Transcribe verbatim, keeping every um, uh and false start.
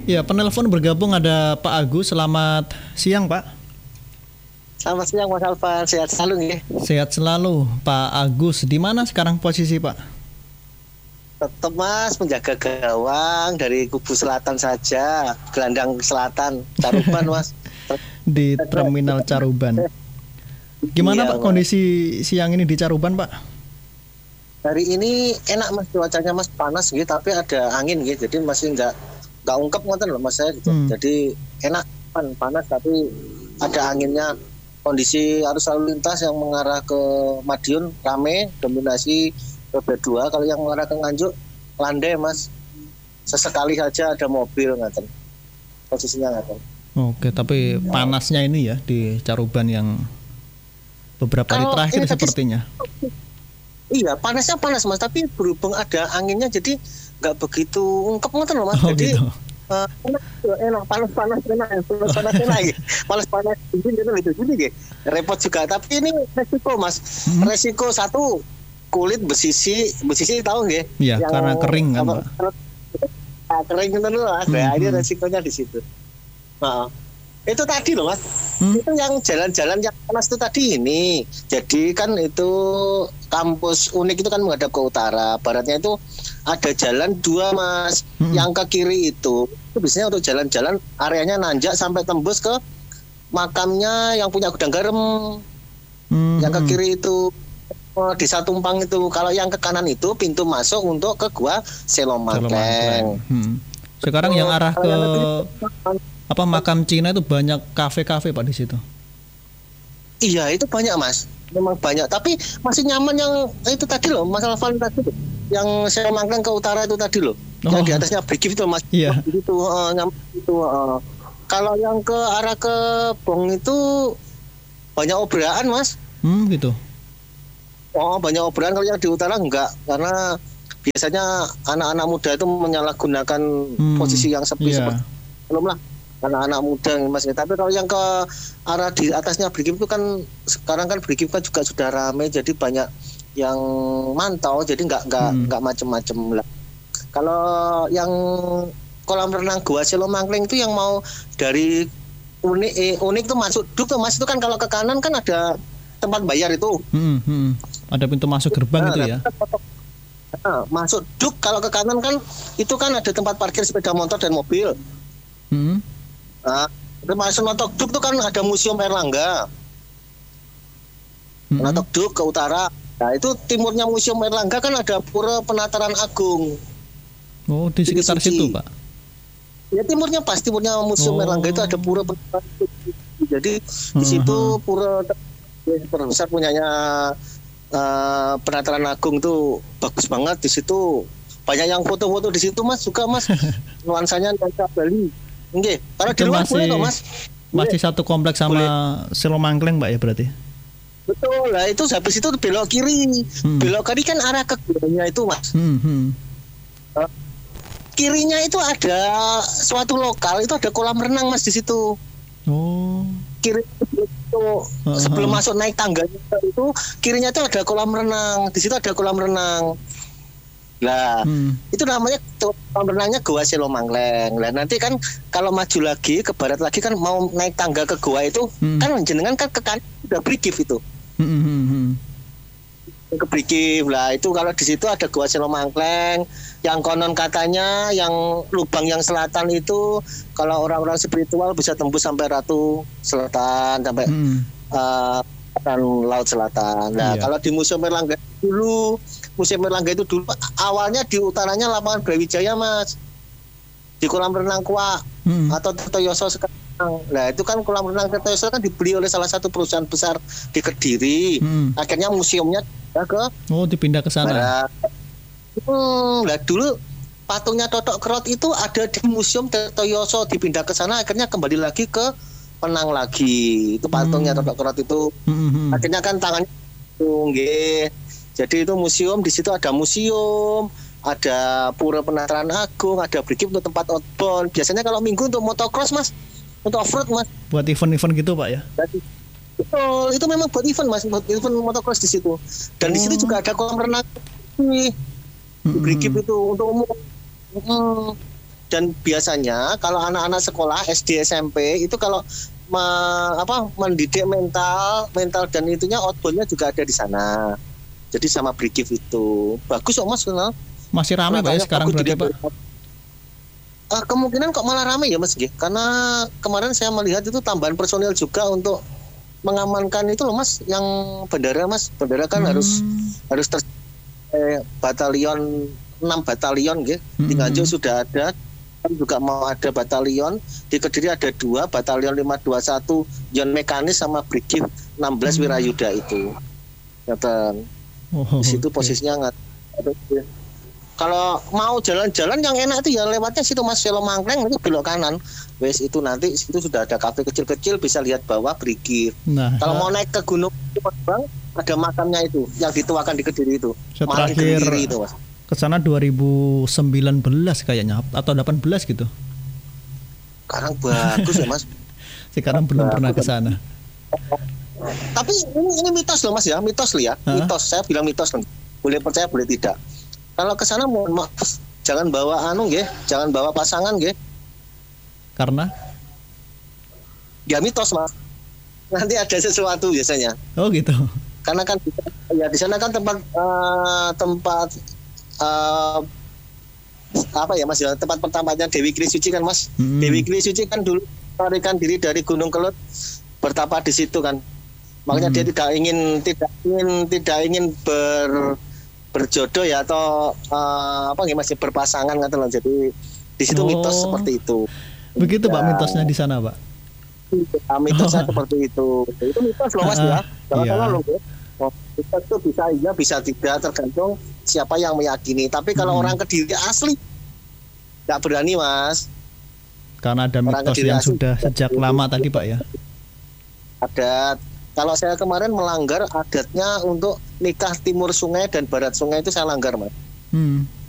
Ya, penelpon bergabung ada Pak Agus. Selamat siang, Pak. Selamat siang Mas Alvan, sehat selalu nggih. Sehat selalu, Pak Agus. Di mana sekarang posisi, Pak? Tetap Mas menjaga gawang dari kubu selatan saja, gelandang selatan, Caruban Mas. Di Terminal Caruban. Gimana Iya, Pak Mas. kondisi siang ini di Caruban, Pak? Hari ini enak Mas, cuacanya Mas, panas gitu, tapi ada angin gitu, jadi masih nggak nggak ungkep ngoten loh Mas saya gitu. Hmm. Jadi enak, pan, panas tapi ada anginnya. Kondisi arus lalu lintas yang mengarah ke Madiun rame, dominasi roda dua. Kalau yang mengarah ke Nganjuk landai Mas. Sesekali saja ada mobil ngaten. Posisinya ngaten. Oke, tapi panasnya ini ya di Caruban yang beberapa hari Kalau terakhir ini tadi- sepertinya. Iya, panasnya panas Mas, tapi berhubung ada anginnya jadi nggak begitu ungkep ngoten loh Mas. Oh, Jadi gitu. eh, enak, enak panas-panas enak, panas-panas enak gitu. Panas-panas dingin gitu gitu jadi gitu. Repot juga, tapi ini resiko Mas. Hmm. Resiko satu, kulit bersisi, bersisi tahu nggih? Iya, Yang karena kering kan, apa, Pak. ah, kering itu loh, Mas. Nah, Hmm, ini hmm. resikonya di situ. Nah, itu tadi loh Mas. Hmm? Itu yang jalan-jalan yang panas itu tadi ini. Jadi kan itu kampus unik itu kan menghadap ke utara. Baratnya itu ada jalan dua Mas. Hmm. Yang ke kiri itu itu biasanya untuk jalan-jalan areanya nanjak sampai tembus ke makamnya yang punya gudang garam. Hmm, Yang ke hmm. kiri itu oh, di Satumpang itu. Kalau yang ke kanan itu pintu masuk untuk ke gua Selomangkleng. Selomankleng. Hmm. Sekarang yang arah Kalau ke yang kiri- apa makam Cina itu banyak kafe-kafe Pak di situ. Iya itu banyak Mas, memang banyak. Tapi masih nyaman yang itu tadi loh, masalah Alvan tadi loh. Yang saya mangkang ke utara itu tadi loh, yang Oh. di atasnya Brigif itu Mas. Iya. Itu uh, nyaman itu. Uh. Kalau yang ke arah ke Bong itu banyak obraan Mas. Hmm, gitu. Oh banyak obraan, kalau yang di utara enggak, karena biasanya anak-anak muda itu menyalahgunakan Hmm, posisi yang sepi iya. seperti belum lah anak-anak muda Mas. Tapi kalau yang ke arah di atasnya Brigif itu kan sekarang kan Brigif kan juga sudah ramai, jadi banyak yang mantau, jadi nggak nggak Hmm. nggak macem-macem lah. Kalau yang kolam renang Gua Selomangkleng itu yang mau dari unik eh, unik tuh masuk duk tuh Mas, itu kan kalau ke kanan kan ada tempat bayar itu. Hmm, hmm. Ada pintu masuk gerbang itu ya. Nah, masuk duk kalau ke kanan kan itu kan ada tempat parkir sepeda motor dan mobil. Hmm. Nah, itu masuk notok duk tuh kan ada Museum Erlangga. Hmm. Notok duk ke utara. Nah, itu timurnya Museum Erlangga kan ada Pura Penataran Agung. Oh, di sekitar Suci. situ, Pak. Ya timurnya pas timurnya Museum Oh. Erlangga itu ada Pura Penataran Agung. Jadi di Hmm, situ hmm. pura besar punyanya eh, Penataran Agung tuh bagus banget di situ. Banyak yang foto-foto di situ Mas, suka Mas. Nuansanya nuansa Bali. Nggih, karena di Itu luar masih boleh kok Mas. masih satu kompleks sama Selomangkleng, Pak ya berarti. Betul lah, itu habis itu belok kiri. Hmm. Belok kiri kan arah ke Guranya itu Mas. Hmm, hmm. Kirinya itu ada suatu lokal, itu ada kolam renang Mas di situ. Oh. Kiri itu Uh-huh. sebelum masuk naik tangganya itu kirinya itu ada kolam renang. Di situ ada kolam renang. Nah, Hmm. itu namanya kolam renangnya Gua Selomangkleng. Nah, nanti kan kalau maju lagi ke barat lagi kan mau naik tangga ke gua itu Hmm. kan jenengan kan ke kanan udah Brigif itu. Hmm, hmm, hmm. Ke Brigif lah itu kalau di situ ada Gua Selomangkleng yang konon katanya yang lubang yang selatan itu kalau orang-orang spiritual bisa tembus sampai Ratu Selatan sampai Hmm. uh, dan Laut Selatan. Nah Iya. kalau di Museum Erlangga dulu Museum Erlangga itu dulu awalnya di utaranya lapangan Brawijaya Mas, di kolam renang Kuak Hmm. atau Tirtoyoso sekarang. Nah itu kan kolam renang Tirtoyoso kan dibeli oleh salah satu perusahaan besar di Kediri. Hmm. Akhirnya museumnya ke Oh, dipindah ke sana. barat. Hmm, lah dulu patungnya Totok Kerot itu ada di Museum Tirtoyoso, dipindah ke sana akhirnya kembali lagi ke Penang lagi. Itu patungnya Hmm. Totok Kerot itu. Hmm, hmm. Akhirnya kan tangannya itu nggih. Jadi itu museum, di situ ada museum, ada Pura Penataran Agung, ada Brigif untuk tempat outbound. Biasanya kalau minggu untuk motocross Mas, untuk off-road Mas. Buat event-event gitu, Pak ya. Jadi, betul, itu memang buat event Mas, buat event motocross di situ. Dan di situ Oh. juga ada kolam renang nih. Di Hmm, Brigif hmm. itu untuk umum. Hmm. Dan biasanya kalau anak-anak sekolah S D S M P itu kalau me, apa mendidik mental mental dan itunya outboundnya juga ada di sana. Jadi sama Brigif itu bagus kok Mas, kenal. Masih ramai Pak ya sekarang berarti Pak? Uh, kemungkinan kok malah ramai ya Mas, karena kemarin saya melihat itu tambahan personil juga untuk mengamankan itu loh Mas, yang bandara Mas, bandara kan hmm. harus harus ter eh, batalion enam batalion gitu. Hmm. Di Nganjuk sudah ada, kan juga mau ada batalion, di Kediri ada dua batalion lima dua satu Yon Mekanis sama Brigif enam belas hmm. Wirayuda itu. Ngeten. Oh, di situ okay. Posisinya nggak. Kalau mau jalan-jalan yang enak itu ya lewatnya situ Mas, Selo Mangkleng itu belok kanan. Wes itu nanti situ sudah ada kafe kecil-kecil, bisa lihat bawah Brigif. Nah, kalau mau naik ke gunung Bang, ada makamnya itu yang dituakan di Kediri itu. Saya terakhir itu, Mas. Kesana dua ribu sembilan belas kayaknya atau delapan belas gitu. Sekarang bagus ya Mas. Sekarang belum pernah ke sana. Tapi ini, ini mitos loh Mas ya, mitos loh ya. Hah? Mitos, saya bilang mitos loh. Boleh percaya boleh tidak. Kalau ke sana mohon maaf, jangan bawa anu nggih, jangan bawa pasangan nggih. Karena ya mitos Mas. Nanti ada sesuatu biasanya. Oh gitu. Karena kan ya di sana kan tempat uh, tempat uh, apa ya Mas ya, tempat pertamanya Dewi Krisuci kan Mas. Hmm. Dewi Krisuci kan dulu melarikan diri dari Gunung Kelut bertapa di situ kan. Makanya hmm. dia tidak ingin tidak ingin tidak ingin ber berjodoh ya atau uh, apa nggih Mas berpasangan kan loh. Jadi di situ oh. mitos seperti itu. Begitu ya. Pak mitosnya di sana Pak. Ya, mitosnya oh. seperti itu. Itu mitos loh Mas uh, ya. Jangan salah loh. Oh, mitos itu bisa iya bisa tidak tergantung siapa yang meyakini. Tapi kalau hmm. orang Kediri asli nggak berani Mas. Karena ada mitos yang sudah sejak lama tadi Pak ya. Adat. Kalau saya kemarin melanggar adatnya untuk nikah timur sungai dan barat sungai itu saya langgar Mas. Hmm.